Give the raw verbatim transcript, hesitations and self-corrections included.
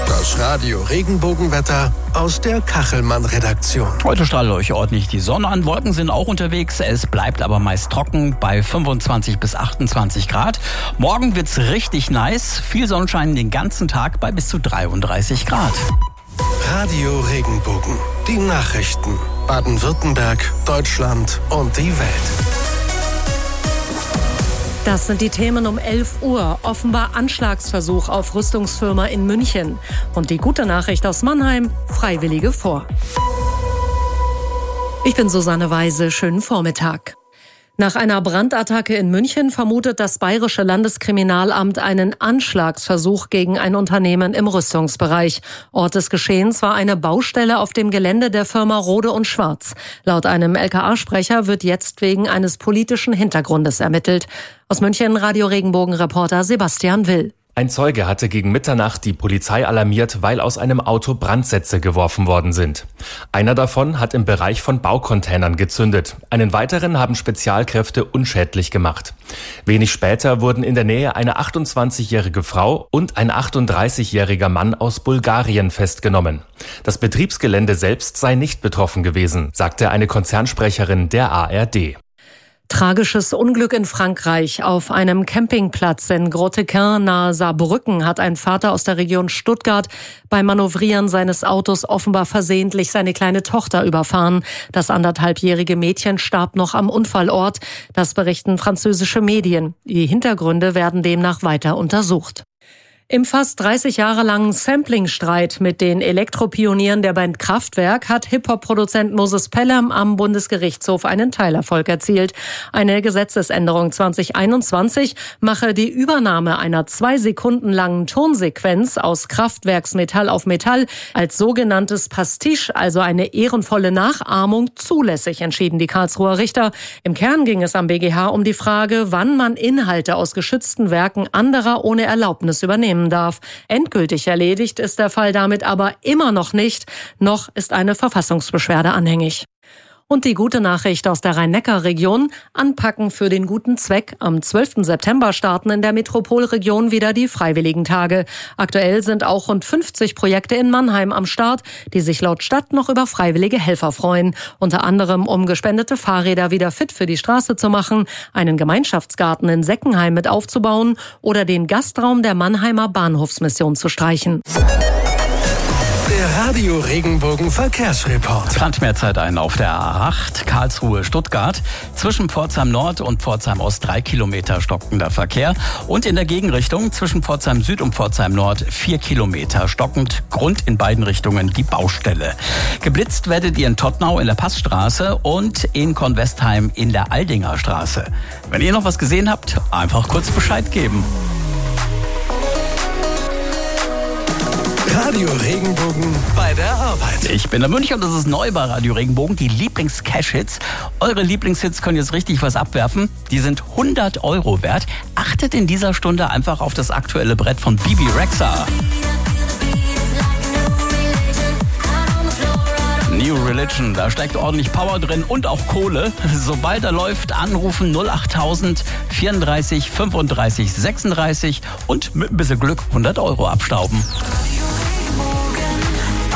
Das Radio Regenbogenwetter aus der Kachelmann-Redaktion. Heute strahlt euch ordentlich die Sonne an. Wolken sind auch unterwegs. Es bleibt aber meist trocken bei fünfundzwanzig bis achtundzwanzig Grad. Morgen wird's richtig nice. Viel Sonnenschein den ganzen Tag bei bis zu dreiunddreißig Grad. Radio Regenbogen. Die Nachrichten. Baden-Württemberg, Deutschland und die Welt. Das sind die Themen um elf Uhr. Offenbar Anschlagsversuch auf Rüstungsfirma in München. Und die gute Nachricht aus Mannheim, Freiwillige vor. Ich bin Susanne Weise, schönen Vormittag. Nach einer Brandattacke in München vermutet das Bayerische Landeskriminalamt einen Anschlagsversuch gegen ein Unternehmen im Rüstungsbereich. Ort des Geschehens war eine Baustelle auf dem Gelände der Firma Rohde und Schwarz. Laut einem L K A-Sprecher wird jetzt wegen eines politischen Hintergrundes ermittelt. Aus München Radio Regenbogen-Reporter Sebastian Will. Ein Zeuge hatte gegen Mitternacht die Polizei alarmiert, weil aus einem Auto Brandsätze geworfen worden sind. Einer davon hat im Bereich von Baucontainern gezündet. Einen weiteren haben Spezialkräfte unschädlich gemacht. Wenig später wurden in der Nähe eine achtundzwanzigjährige Frau und ein achtunddreißigjähriger Mann aus Bulgarien festgenommen. Das Betriebsgelände selbst sei nicht betroffen gewesen, sagte eine Konzernsprecherin der A R D. Tragisches Unglück in Frankreich. Auf einem Campingplatz in Grotequin nahe Saarbrücken hat ein Vater aus der Region Stuttgart beim Manövrieren seines Autos offenbar versehentlich seine kleine Tochter überfahren. Das anderthalbjährige Mädchen starb noch am Unfallort. Das berichten französische Medien. Die Hintergründe werden demnach weiter untersucht. Im fast dreißig Jahre langen Sampling-Streit mit den Elektropionieren der Band Kraftwerk hat Hip-Hop-Produzent Moses Pelham am Bundesgerichtshof einen Teilerfolg erzielt. Eine Gesetzesänderung zwanzig einundzwanzig mache die Übernahme einer zwei Sekunden langen Tonsequenz aus Kraftwerksmetall auf Metall als sogenanntes Pastiche, also eine ehrenvolle Nachahmung, zulässig, entschieden die Karlsruher Richter. Im Kern ging es am B G H um die Frage, wann man Inhalte aus geschützten Werken anderer ohne Erlaubnis übernehmen darf. Endgültig erledigt ist der Fall damit aber immer noch nicht. Noch ist eine Verfassungsbeschwerde anhängig. Und die gute Nachricht aus der Rhein-Neckar-Region: Anpacken für den guten Zweck. Am zwölften September starten in der Metropolregion wieder die Freiwilligentage. Aktuell sind auch rund fünfzig Projekte in Mannheim am Start, die sich laut Stadt noch über freiwillige Helfer freuen. Unter anderem, um gespendete Fahrräder wieder fit für die Straße zu machen, einen Gemeinschaftsgarten in Seckenheim mit aufzubauen oder den Gastraum der Mannheimer Bahnhofsmission zu streichen. Der Radio Regenbogen Verkehrsreport. Plant mehr Zeit ein auf der A acht Karlsruhe-Stuttgart. Zwischen Pforzheim Nord und Pforzheim Ost drei Kilometer stockender Verkehr. Und in der Gegenrichtung zwischen Pforzheim Süd und Pforzheim Nord vier Kilometer stockend. Grund in beiden Richtungen die Baustelle. Geblitzt werdet ihr in Tottnau in der Passstraße und in Kornwestheim in der Aldinger Straße. Wenn ihr noch was gesehen habt, einfach kurz Bescheid geben. Radio Regenbogen bei der Arbeit. Ich bin der Münch und das ist neu bei Radio Regenbogen, die Lieblings-Cash-Hits. Eure Lieblingshits können jetzt richtig was abwerfen. Die sind hundert Euro wert. Achtet in dieser Stunde einfach auf das aktuelle Brett von Bibi Rexha. New Religion, da steckt ordentlich Power drin und auch Kohle. Sobald er läuft, anrufen null achttausend vierunddreißig fünfunddreißig sechsunddreißig und mit ein bisschen Glück hundert Euro abstauben.